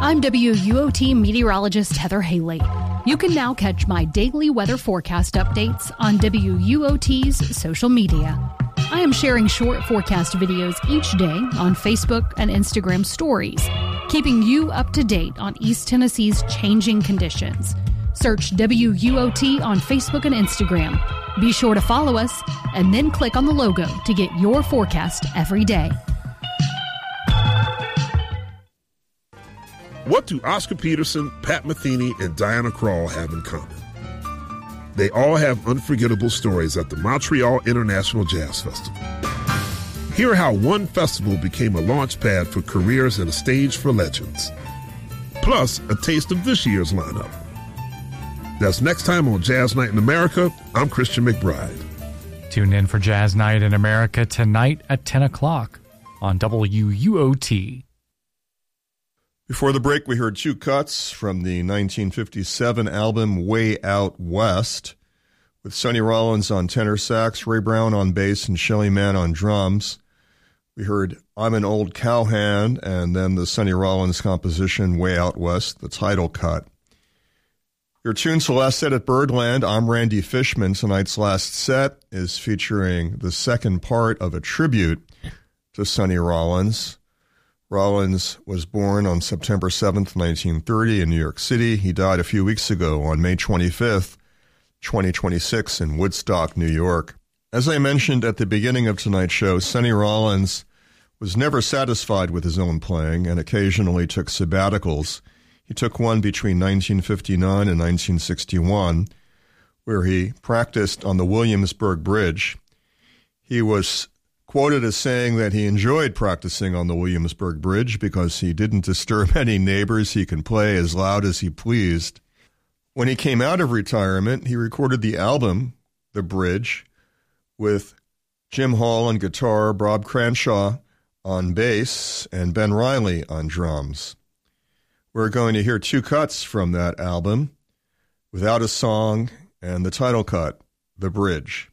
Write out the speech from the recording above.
I'm WUOT meteorologist Heather Haley. You can now catch my daily weather forecast updates on WUOT's social media. I am sharing short forecast videos each day on Facebook and Instagram stories, keeping you up to date on East Tennessee's changing conditions. Search WUOT on Facebook and Instagram. Be sure to follow us and then click on the logo to get your forecast every day. What do Oscar Peterson, Pat Metheny, and Diana Krall have in common? They all have unforgettable stories at the Montreal International Jazz Festival. Hear how one festival became a launch pad for careers and a stage for legends. Plus, a taste of this year's lineup. That's next time on Jazz Night in America. I'm Christian McBride. Tune in for Jazz Night in America tonight at 10 o'clock on WUOT. Before the break, we heard two cuts from the 1957 album Way Out West, with Sonny Rollins on tenor sax, Ray Brown on bass, and Shelly Manne on drums. We heard I'm an Old Cowhand, and then the Sonny Rollins composition Way Out West, the title cut. Your tunes to Last Set at Birdland. I'm Randy Fishman. Tonight's last set is featuring the second part of a tribute to Sonny Rollins. Rollins was born on September 7th, 1930 in New York City. He died a few weeks ago on May 25th, 2026 in Woodstock, New York. As I mentioned at the beginning of tonight's show, Sonny Rollins was never satisfied with his own playing and occasionally took sabbaticals. He took one between 1959 and 1961, where he practiced on the Williamsburg Bridge. He was quoted as saying that he enjoyed practicing on the Williamsburg Bridge because he didn't disturb any neighbors. He could play as loud as he pleased. When he came out of retirement, he recorded the album, The Bridge, with Jim Hall on guitar, Bob Cranshaw on bass, and Ben Riley on drums. We're going to hear two cuts from that album, Without a Song and the title cut, The Bridge.